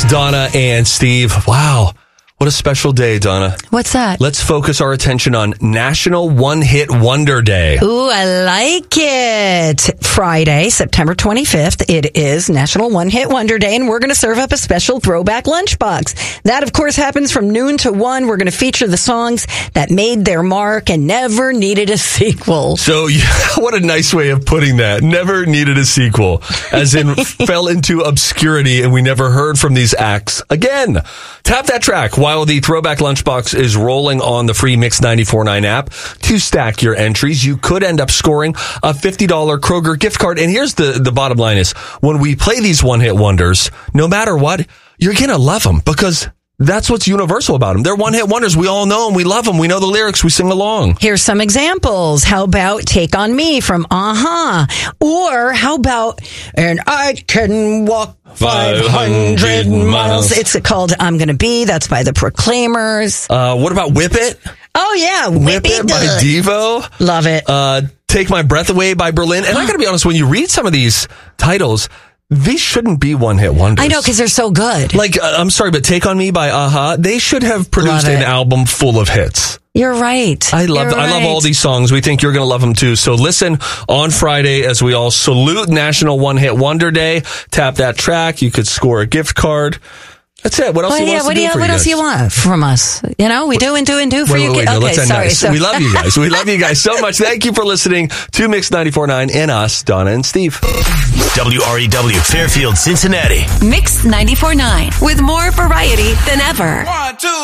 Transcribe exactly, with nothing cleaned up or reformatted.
Donna and Steve. Wow. What a special day, Donna. What's that? Let's focus our attention on National One Hit Wonder Day. Ooh, I like it. Friday, September twenty-fifth, it is National One Hit Wonder Day, and we're going to serve up a special throwback lunchbox. That, of course, happens from noon to one. We're going to feature the songs that made their mark and never needed a sequel. So, yeah, what a nice way of putting that. Never needed a sequel. As in, fell into obscurity, and we never heard from these acts again. Tap that track while the Throwback Lunchbox is rolling on the free Mix ninety-four point nine app to stack your entries. You could end up scoring a fifty dollars Kroger gift card. And here's the, the bottom line is, when we play these one-hit wonders, no matter what, you're going to love them because that's what's universal about them. They're one-hit wonders. We all know them. We love them. We know the lyrics. We sing along. Here's some examples. How about Take On Me from A-ha? Or how about And I Can Walk five hundred miles. It's called I'm Gonna Be. That's by the Proclaimers. Uh, what about Whip It? Oh, yeah. Whip, Whip It, it by Devo. Love it. Uh, Take My Breath Away by Berlin. And I gotta be honest, when you read some of these titles, these shouldn't be one-hit wonders. I know, because they're so good. Like, uh, I'm sorry, but Take On Me by A-ha, they should have produced an album full of hits. You're right. I love You're I love right. all these songs. We think you're going to love them too. So listen on Friday as we all salute National One Hit Wonder Day. Tap that track. You could score a gift card. That's it. What else well, do you yeah, want what to do, you, for What you else do you want from us? You know, we do and do and do for wait, you. Wait, wait, okay, no, let's end sorry, nice. sorry. We love you guys. We love you guys so much. Thank you for listening to Mix ninety-four point nine and us, Donna and Steve. W R E W Fairfield, Cincinnati. Mix ninety-four point nine with more variety than ever. One, two.